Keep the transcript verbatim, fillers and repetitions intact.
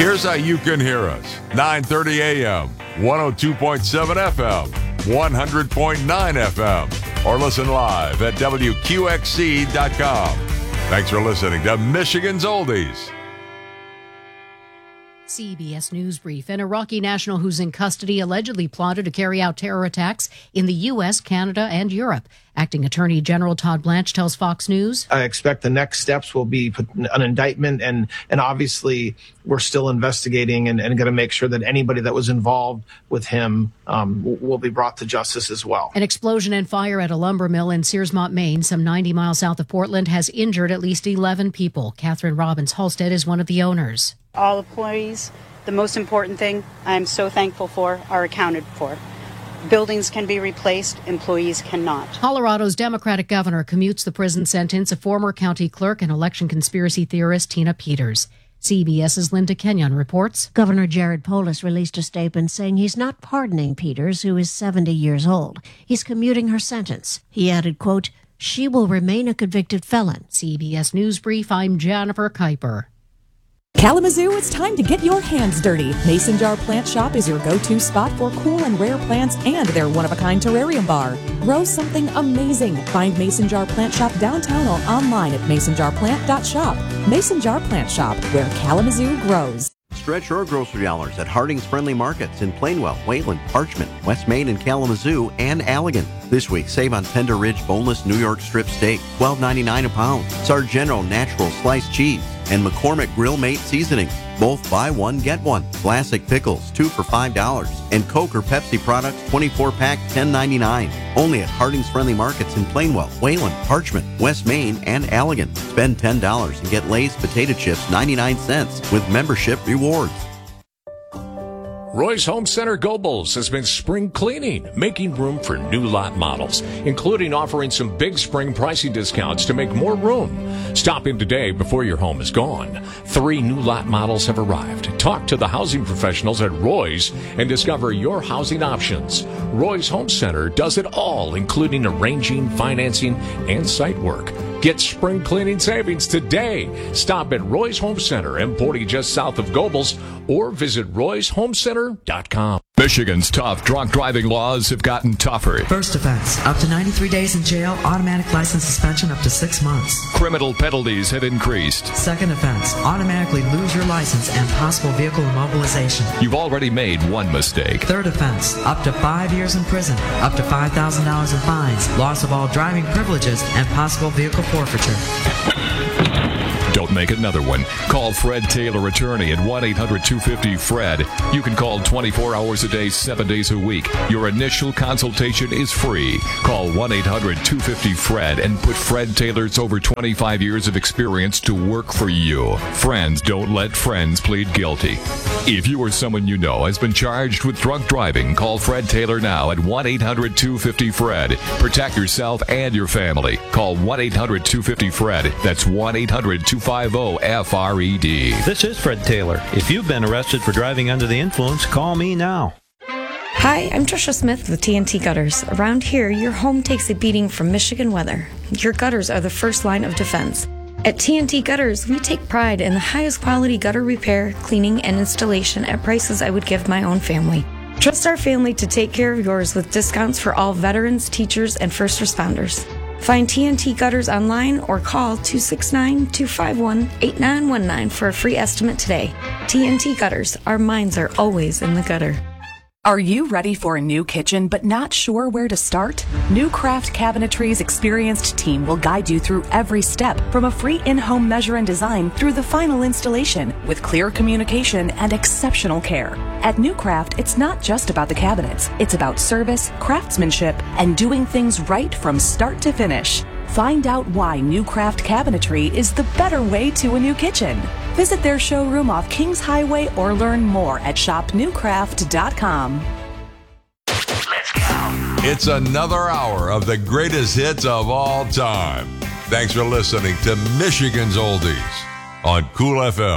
Here's how you can hear us. nine thirty a.m., one oh two point seven F M, one hundred point nine F M, or listen live at W Q X C dot com. Thanks for listening to Michigan's Oldies. C B S News Brief. An Iraqi national who's in custody allegedly plotted to carry out terror attacks in the U S, Canada, and Europe. Acting Attorney General Todd Blanche tells Fox News. I expect the next steps will be an indictment, and and obviously we're still investigating and, and going to make sure that anybody that was involved with him um, will be brought to justice as well. An explosion and fire at a lumber mill in Searsmont, Maine, some ninety miles south of Portland, has injured at least eleven people. Catherine Robbins Halstead is one of the owners. All employees, the most important thing I'm so thankful for, are accounted for. Buildings can be replaced, employees cannot. Colorado's Democratic governor commutes the prison sentence of former county clerk and election conspiracy theorist Tina Peters. CBS's Linda Kenyon reports. Governor Jared Polis released a statement saying he's not pardoning Peters, who is seventy years old. He's commuting her sentence. He added, quote, "She will remain a convicted felon." C B S News Brief, I'm Jennifer Kuiper. Kalamazoo, it's time to get your hands dirty. Mason Jar Plant Shop is your go-to spot for cool and rare plants and their one-of-a-kind terrarium bar. Grow something amazing. Find Mason Jar Plant Shop downtown or online at mason jar plant dot shop. Mason Jar Plant Shop, where Kalamazoo grows. Stretch your grocery dollars at Harding's Friendly Markets in Plainwell, Wayland, Parchment, West Main, and Kalamazoo, and Allegan. This week, save on Tender Ridge Boneless New York Strip Steak, twelve ninety-nine a pound. Sargento Natural Sliced Cheese, and McCormick Grill Mate Seasonings. Both buy one, get one. Classic Pickles, two for five dollars. And Coke or Pepsi products, twenty-four pack, ten ninety-nine. Only at Harding's Friendly Markets in Plainwell, Wayland, Parchment, West Main, and Allegan. Spend ten dollars and get Lay's Potato Chips ninety-nine cents with membership rewards. Roy's Home Center Gobles has been spring cleaning, making room for new lot models, including offering some big spring pricing discounts to make more room. Stop in today before your home is gone. Three new lot models have arrived. Talk to the housing professionals at Roy's and discover your housing options. Roy's Home Center does it all, including arranging, financing, and site work. Get spring cleaning savings today. Stop at Roy's Home Center, Emporty, just south of Gobles, or visit roys home center dot com. Michigan's tough drunk driving laws have gotten tougher. First offense, up to ninety-three days in jail, automatic license suspension up to six months. Criminal penalties have increased. Second offense, automatically lose your license and possible vehicle immobilization. You've already made one mistake. Third offense, up to five years in prison, up to five thousand dollars in fines, loss of all driving privileges, and possible vehicle forfeiture. Don't make another one. Call Fred Taylor Attorney at one eight hundred two fifty Fred. You can call twenty-four hours a day, seven days a week. Your initial consultation is free. Call one eight hundred two fifty Fred and put Fred Taylor's over twenty-five years of experience to work for you. Friends don't let friends plead guilty. If you or someone you know has been charged with drunk driving, call Fred Taylor now at one eight hundred two fifty Fred. Protect yourself and your family. Call one eight hundred two fifty Fred. That's one eight hundred two fifty F R E D. This is Fred Taylor. If you've been arrested for driving under the influence, call me now. Hi, I'm Trisha Smith with T N T Gutters. Around here, your home takes a beating from Michigan weather. Your gutters are the first line of defense. At T N T Gutters, we take pride in the highest quality gutter repair, cleaning, and installation at prices I would give my own family. Trust our family to take care of yours with discounts for all veterans, teachers, and first responders. Find T N T Gutters online or call two six nine, two five one, eight nine one nine for a free estimate today. T N T Gutters, our minds are always in the gutter. Are you ready for a new kitchen but not sure where to start? New Craft Cabinetry's experienced team will guide you through every step, from a free in-home measure and design through the final installation, with clear communication and exceptional care. At New Craft, it's not just about the cabinets. It's about service, craftsmanship, and doing things right from start to finish. Find out why New Craft Cabinetry is the better way to a new kitchen. Visit their showroom off Kings Highway or learn more at shop new craft dot com. Let's go. It's another hour of the greatest hits of all time. Thanks for listening to Michigan's Oldies on Cool F M.